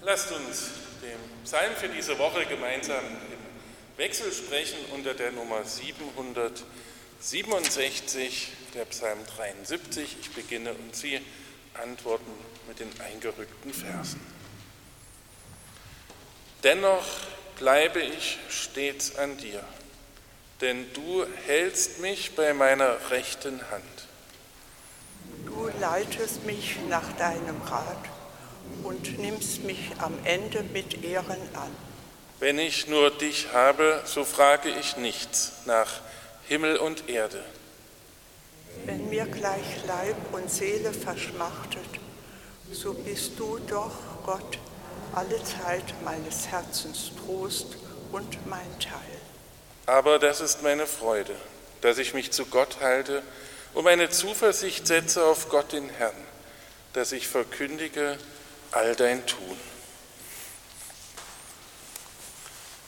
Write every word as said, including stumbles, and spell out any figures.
Lasst uns den Psalm für diese Woche gemeinsam im Wechsel sprechen unter der Nummer siebenhundertsiebenundsechzig, der Psalm dreiundsiebzig. Ich beginne und Sie antworten mit den eingerückten Versen. Dennoch bleibe ich stets an dir, denn du hältst mich bei meiner rechten Hand. Du leitest mich nach deinem Rat und nimmst mich am Ende mit Ehren an. Wenn ich nur dich habe, so frage ich nichts nach Himmel und Erde. Wenn mir gleich Leib und Seele verschmachtet, so bist du doch, Gott, alle Zeit meines Herzens Trost und mein Teil. Aber das ist meine Freude, dass ich mich zu Gott halte und meine Zuversicht setze auf Gott den Herrn, dass ich verkündige all dein Tun.